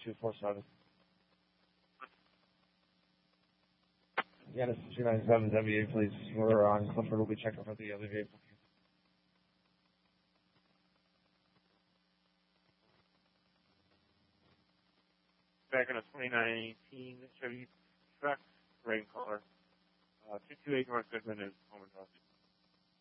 247. Yeah, this is 297 WA, please. We're on Clifford. We'll be checking for the other vehicle. Back in a 2019 Chevy truck, gray color. 228 North Goodman is home and